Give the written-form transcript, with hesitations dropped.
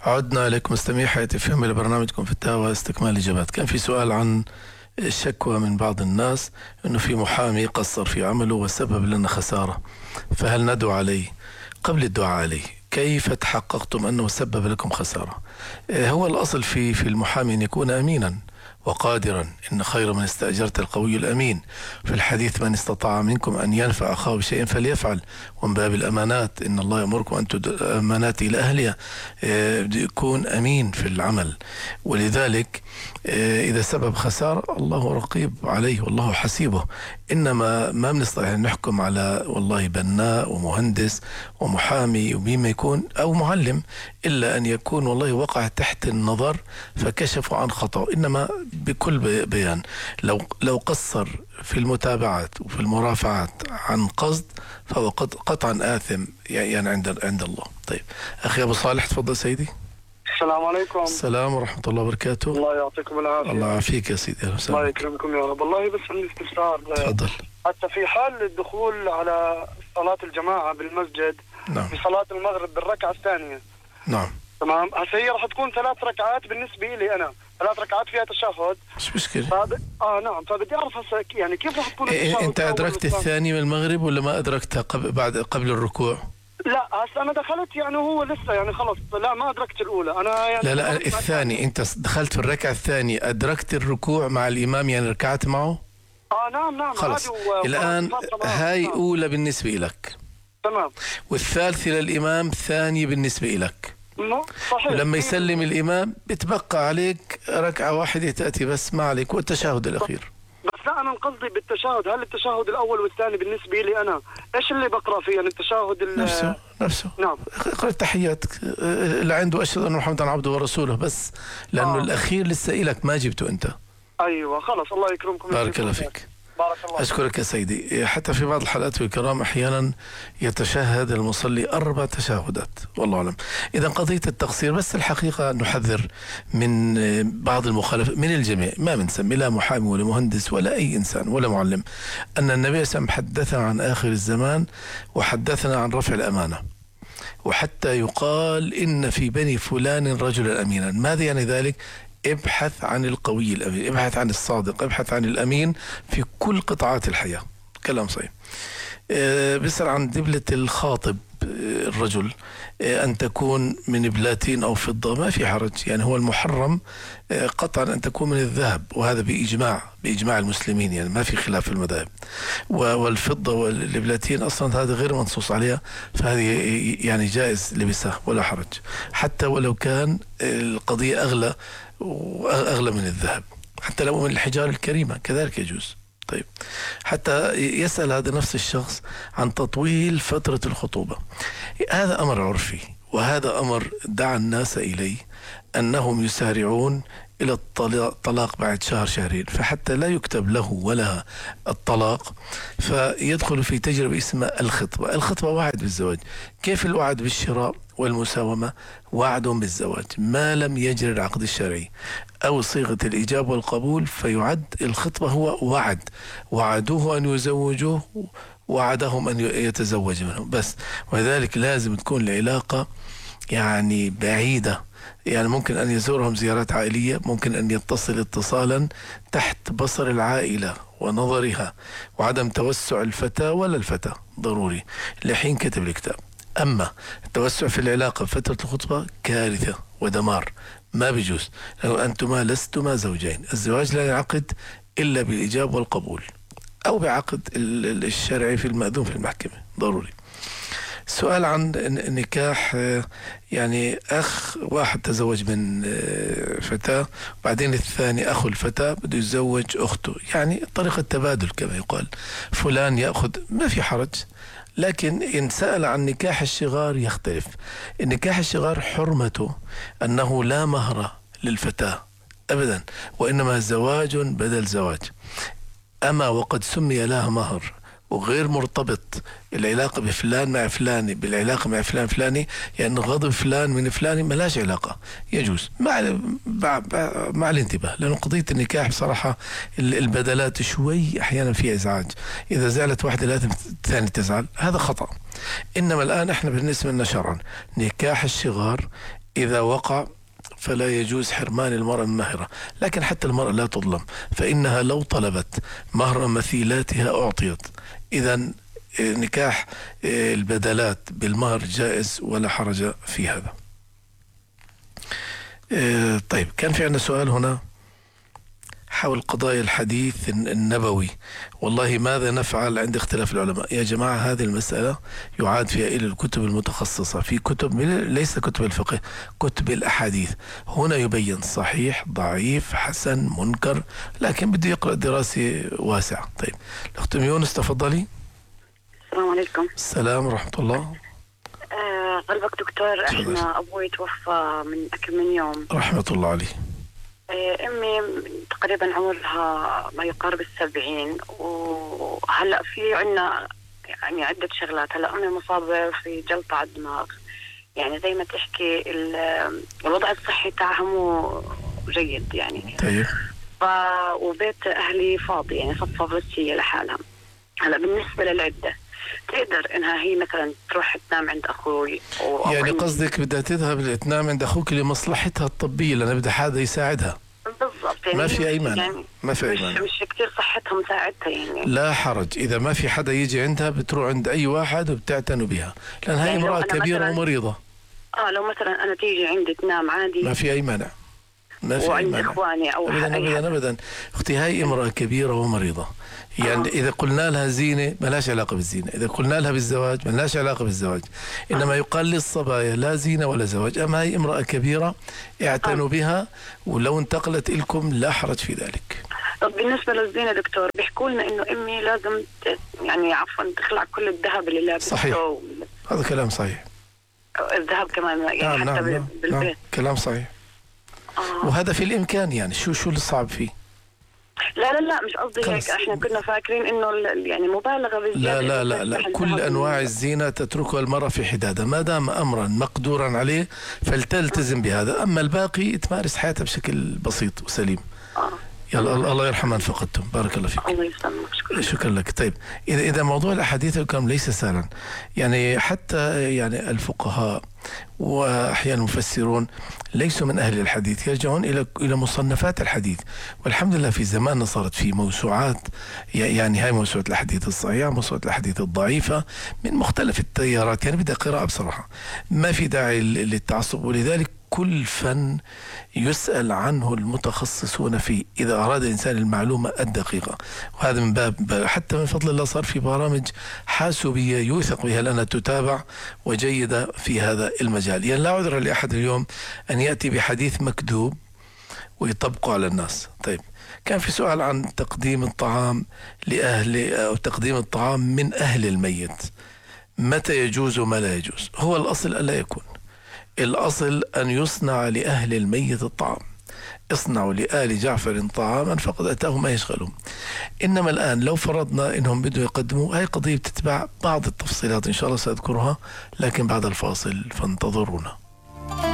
عدنا إليكم مستمعي حياة FM إلى برنامجكم فتاوى استكمال الإجابات. كان في سؤال عن الشكوى من بعض الناس أنه في محامي قصر في عمله وسبب لنا خسارة، فهل ندعو عليه؟ قبل الدعاء عليه كيف تحققتم أنه سبب لكم خسارة؟ هو الأصل في المحامي أن يكون أمينا وقادرا. إن خير من استأجرت القوي الأمين. في الحديث من استطاع منكم أن ينفع أخاه بشيء فليفعل. ومن باب الأمانات إن الله يأمركم أن تؤدوا الأمانات إلى أهلها. يكون أمين في العمل، ولذلك إذا سبب خسارة الله رقيب عليه والله حسيبه. إنما ما بنستطيع أن نحكم على والله بناء ومهندس ومحامي وبما يكون أو معلم إلا أن يكون والله وقع تحت النظر فكشفوا عن خطأ. إنما بكل بيان لو قصر في المتابعات وفي المرافعات عن قصد فهو قطعا آثم يعني عند الله. طيب أخي أبو صالح تفضل سيدي. السلام عليكم. السلام ورحمة الله وبركاته. الله يعطيكم العافية. الله يعافيك يا سيدي. الله يكرمكم يا رب. والله بس عندي استفسار. تفضل. حتى في حال الدخول على صلاة الجماعة بالمسجد. نعم. في صلاة المغرب بالركعة الثانية. نعم. تمام. هسه هي راح تكون 3 ركعات بالنسبة لي أنا، 3 ركعات فيها تشهد. مش مشكلة. نعم. فبدي أعرف هسه يعني كيف راح تكون التشهد. أنت أدركت الثاني من المغرب ولا ما أدركتها قبل الركوع؟ لا هسه أنا دخلت يعني هو لسه يعني خلص. لا ما أدركت الأولى أنا يعني. لا الثاني أنت دخلت في الركعة الثانية أدركت الركوع مع الإمام يعني ركعت معه؟ نعم. خلص الآن هاي أولى بالنسبة لك. تمام. والثالثة للإمام ثانية بالنسبة لك. صحيح. ولما يسلم الإمام بتبقى عليك ركعة واحدة تأتي بس ما عليك والتشهد الأخير. بس لا أنا قصدي بالتشهد، هل التشهد الأول والثاني بالنسبة لي أنا إيش اللي بقرأ فيه يعني التشهد نفسه. نعم. اقرأ التحيات اللي عنده أشهد أن محمدا عبده ورسوله بس، لأنه الأخير لسه إلك ما جبته أنت. أيوة خلاص. الله يكرمكم. بارك الله فيك. بارك الله. أشكرك يا سيدي. حتى في بعض الحلقات الكرام أحيانا يتشهد المصلي 4 تشهدات والله أعلم. إذا قضية التقصير بس الحقيقة نحذر من بعض المخالفات من الجميع، ما بنسمي لا محامي ولا مهندس ولا أي إنسان ولا معلم، أن النبي صلى الله عليه وسلم حدثنا عن آخر الزمان وحدثنا عن رفع الأمانة، وحتى يقال إن في بني فلان رجلا أمينا. ماذا يعني ذلك؟ ابحث عن القوي الأمين، ابحث عن الصادق، ابحث عن الأمين في كل قطاعات الحياة. كلام صحيح. بيسأل عن دبلة الخاطب الرجل أن تكون من بلاتين أو فضة، ما في حرج يعني. هو المحرم قطعا أن تكون من الذهب، وهذا بإجماع المسلمين يعني ما في خلاف في المذاهب. والفضة والبلاتين أصلا هذا غير منصوص عليها، فهذه يعني جائز لبسها ولا حرج، حتى ولو كان القضية أغلى من الذهب، حتى لو من الحجارة الكريمة كذلك يجوز. طيب حتى يسأل هذا نفس الشخص عن تطويل فترة الخطوبة. هذا أمر عرفي، وهذا أمر دعا الناس إليه أنهم يسارعون إلى الطلاق بعد شهر شهرين، فحتى لا يكتب له ولا الطلاق فيدخل في تجربة اسمها الخطبة. الخطبة وعد بالزواج. كيف الوعد بالشراء والمساومة؟ وعد بالزواج ما لم يجري العقد الشرعي أو صيغة الإجابة والقبول، فيعد الخطبة هو وعد. وعدوه أن يزوجوه، وعدهم أن يتزوج منهم بس. ولذلك لازم تكون العلاقة يعني بعيدة، يعني ممكن أن يزورهم زيارات عائلية، ممكن أن يتصل اتصالا تحت بصر العائلة ونظرها، وعدم توسع الفتى ولا الفتى ضروري لحين كتب الكتاب. أما التوسع في العلاقة فترة الخطبة كارثة ودمار، ما بيجوز، لأنه أنتما لستما زوجين. الزواج لا ينعقد إلا بالإجابة والقبول أو بعقد الشرعي في المأذون في المحكمة ضروري. سؤال عن نكاح، يعني أخ واحد تزوج من فتاة، بعدين الثاني أخو الفتاة بده يتزوج أخته، يعني طريقة تبادل كما يقال، فلان يأخذ، ما في حرج. لكن إن سأل عن نكاح الشغار يختلف. النكاح الشغار حرمته أنه لا مهر للفتاة أبدا، وإنما زواج بدل زواج. أما وقد سمي لها مهر وغير مرتبط العلاقة بفلان مع فلان بالعلاقة مع فلان فلاني، يعني غضب فلان من فلان ملاش علاقة، يجوز مع الانتباه، لأنه قضية النكاح بصراحة البدلات شوي أحيانا فيها إزعاج. إذا زعلت واحدة لازم الثانية تزعل، هذا خطأ. إنما الآن إحنا بالنسبة لنا شرعا نكاح الشغار إذا وقع فلا يجوز حرمان المرأة من مهرها، لكن حتى المرأة لا تظلم، فإنها لو طلبت مهر مثيلاتها أعطيت. إذا نكاح البدلات بالمهر جائز ولا حرج في هذا. طيب، كان في عندنا سؤال هنا حول قضايا الحديث النبوي، والله ماذا نفعل عند اختلاف العلماء؟ يا جماعة، هذه المسألة يعاد فيها إلى الكتب المتخصصة، في كتب ليس كتب الفقه، كتب الأحاديث، هنا يبين صحيح ضعيف حسن منكر، لكن بده يقرأ دراسة واسعة. طيب، الأخت يونس تفضلي. السلام عليكم. السلام ورحمة الله. قلبك دكتور، احنا ابوي توفى من اكثر من يوم. رحمة الله عليه. امي تقريبا عمرها ما يقارب 70، وهلا في عنا يعني عدة شغلات. هلا امي مصابة في جلطة على الدماغ، يعني زي ما تحكي الوضع الصحي تاعها مو جيد يعني. طيب. وبيت اهلي فاضي، يعني صفة فلسية لحالها. هلا بالنسبة للعدة، تقدر انها هي مثلا تروح تنام عند اخوي يعني قصدك بدها تذهب تنام عند اخوك لمصلحتها الطبية، لأن بدها حدا يساعدها. بالضبط، يعني ما في أي مانع، يعني ما في أي مانع، مش كتير صحتها مساعدتها يعني. لا حرج، إذا ما في حدا يجي عندها بتروح عند أي واحد وبتعتنوا بها، لأن هاي يعني امرأة كبيرة ومريضة. لو مثلا أنا تيجي عندي تنام عادي، ما في أي مانع، ما في أي مانع. إخواني أو أبدا أبدا أبدا. أختي، هاي امرأة كبيرة ومريضة، يعني إذا قلنا لها زينة ما لهاش علاقة بالزينة، إذا قلنا لها بالزواج ما لهاش علاقة بالزواج، إنما يقال للصبايا لا زينة ولا زواج. أما هاي امرأة كبيرة اعتنوا بها، ولو انتقلت إلكم لا حرج في ذلك. طب بالنسبة للزينة دكتور، بيحكوا لنا إنه أمي لازم يعني عفوا تخلع كل الذهب اللي لابسه. صحيح، هذا كلام صحيح. الذهب كمان يعني نعم حتى نعم بالبيت. نعم. كلام صحيح. وهذا في الإمكان، يعني شو الصعب فيه؟ لا مش قصدي هيك، احنا كنا فاكرين انه يعني مبالغه بالزياده. لا كل انواع الزينه تتركها المراه في حدادها، ما دام امرا مقدورا عليه فلتلتزم بهذا، اما الباقي تمارس حياتها بشكل بسيط وسليم. يلا الله يرحم من فقدتم. بارك الله فيك. الله يسلمك. شكرا لك. طيب، إذا موضوع الأحاديث الكرام ليس سهلا، يعني حتى يعني الفقهاء وأحيانا المفسرون ليسوا من أهل الحديث، يرجعون إلى مصنفات الحديث، والحمد لله في زماننا صارت في موسوعات، يعني هاي موسوعة الأحاديث الصحيحة، موسوعة الأحاديث الضعيفة من مختلف التيارات، يعني بدها قراءة بصراحة، ما في داعي للتعصب. ولذلك كل فن يسأل عنه المتخصصون فيه إذا أراد الإنسان المعلومة الدقيقة، وهذا من باب حتى من فضل الله صار في برامج حاسوبية يوثق بها لأنها تتابع وجيدة في هذا المجال. يعني لا عذر لأحد اليوم أن يأتي بحديث مكذوب ويطبقه على الناس. طيب، كان في سؤال عن تقديم الطعام لأهل، أو تقديم الطعام من أهل الميت، متى يجوز وما لا يجوز؟ هو الأصل ألا يكون، الأصل أن يصنع لأهل الميت الطعام. اصنعوا لآل جعفر طعاما فقد أتاهم ما يشغلهم. إنما الآن لو فرضنا إنهم بدوا يقدموا، هاي قضية بتتبع بعض التفصيلات إن شاء الله سأذكرها، لكن بعد الفاصل فانتظرونا.